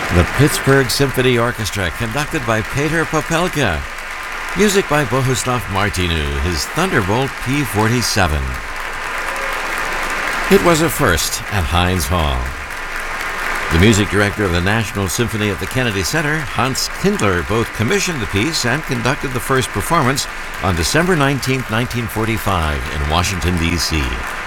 The Pittsburgh Symphony Orchestra, conducted by Peter Popelka. Music by Bohuslav Martinu, his Thunderbolt P-47. It was a first at Heinz Hall. The music director of the National Symphony at the Kennedy Center, Hans Kindler, both commissioned the piece and conducted the first performance on December 19, 1945 in Washington, D.C.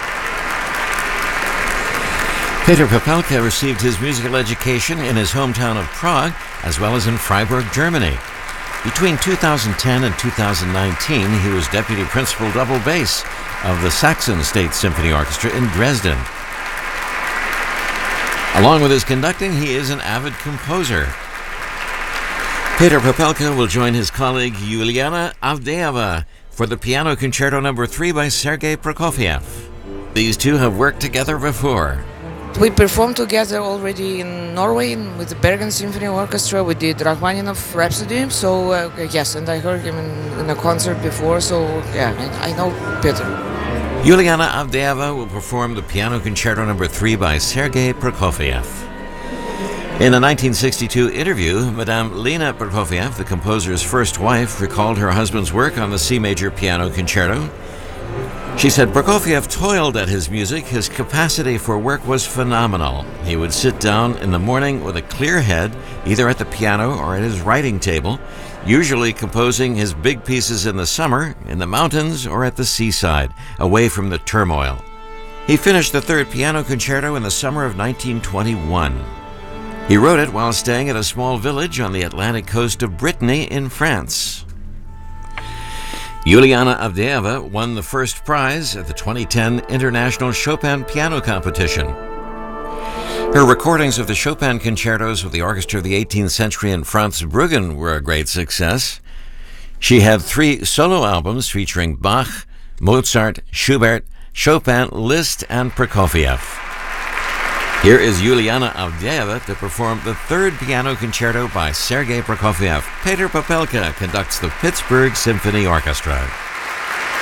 Peter Popelka received his musical education in his hometown of Prague, as well as in Freiburg, Germany. Between 2010 and 2019, he was deputy principal double bass of the Saxon State Symphony Orchestra in Dresden. Along with his conducting, he is an avid composer. Peter Popelka will join his colleague Yuliana Avdeeva for the Piano Concerto No. 3 by Sergei Prokofiev. These two have worked together before. We performed together already in Norway with the Bergen Symphony Orchestra. We did Rachmaninoff Rhapsody. So yes, and I heard him in a concert before. So yeah, I know Peter. Yuliana Avdeeva will perform the Piano Concerto No. 3 by Sergei Prokofiev. In a 1962 interview, Madame Lena Prokofiev, the composer's first wife, recalled her husband's work on the C major Piano Concerto. She said Prokofiev toiled at his music. His capacity for work was phenomenal. He would sit down in the morning with a clear head, either at the piano or at his writing table, usually composing his big pieces in the summer, in the mountains, or at the seaside, away from the turmoil. He finished the third piano concerto in the summer of 1921. He wrote it while staying at a small village on the Atlantic coast of Brittany in France. Yuliana Avdeeva won the first prize at the 2010 International Chopin Piano Competition. Her recordings of the Chopin concertos with the orchestra of the 18th century in Franz Bruggen were a great success. She had 3 solo albums featuring Bach, Mozart, Schubert, Chopin, Liszt, and Prokofiev. Here is Yuliana Avdeeva to perform the third piano concerto by Sergei Prokofiev. Peter Popelka conducts the Pittsburgh Symphony Orchestra.